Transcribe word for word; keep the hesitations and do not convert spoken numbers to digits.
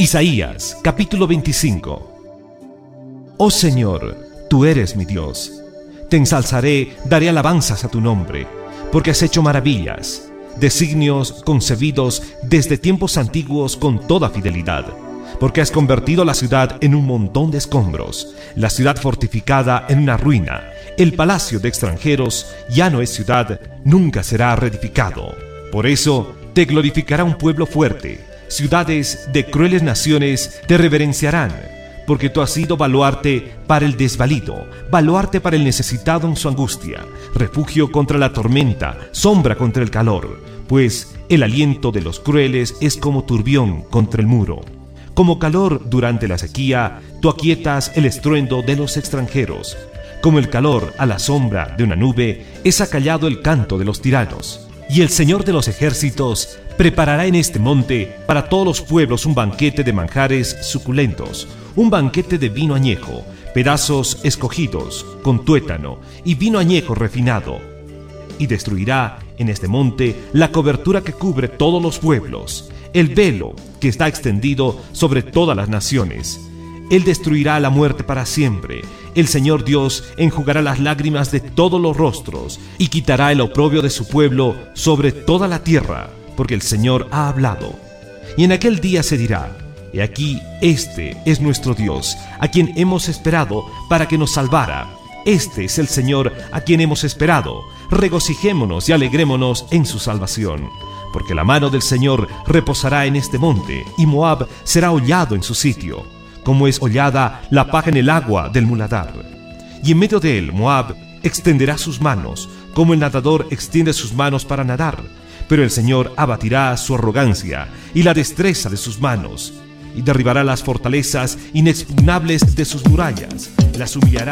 Isaías, capítulo veinticinco. Oh Señor, tú eres mi Dios. Te ensalzaré, daré alabanzas a tu nombre, porque has hecho maravillas, designios concebidos desde tiempos antiguos con toda fidelidad. Porque has convertido la ciudad en un montón de escombros, la ciudad fortificada en una ruina. El palacio de extranjeros ya no es ciudad, nunca será reedificado. Por eso te glorificará un pueblo fuerte. Ciudades de crueles naciones te reverenciarán, porque tú has sido baluarte para el desvalido, baluarte para el necesitado en su angustia, refugio contra la tormenta, sombra contra el calor, pues el aliento de los crueles es como turbión contra el muro. Como calor durante la sequía, tú aquietas el estruendo de los extranjeros. Como el calor a la sombra de una nube, es acallado el canto de los tiranos. Y el Señor de los ejércitos preparará en este monte para todos los pueblos un banquete de manjares suculentos, un banquete de vino añejo, pedazos escogidos con tuétano y vino añejo refinado. Y destruirá en este monte la cobertura que cubre todos los pueblos, el velo que está extendido sobre todas las naciones. Él destruirá la muerte para siempre. El Señor Dios enjugará las lágrimas de todos los rostros y quitará el oprobio de su pueblo sobre toda la tierra, porque el Señor ha hablado. Y en aquel día se dirá: He aquí, este es nuestro Dios, a quien hemos esperado para que nos salvara. Este es el Señor a quien hemos esperado. Regocijémonos y alegrémonos en su salvación. Porque la mano del Señor reposará en este monte, y Moab será hollado en su sitio, como es hollada la paja en el agua del muladar. Y en medio de él Moab extenderá sus manos, como el nadador extiende sus manos para nadar. Pero el Señor abatirá su arrogancia y la destreza de sus manos, y derribará las fortalezas inexpugnables de sus murallas, las humillará.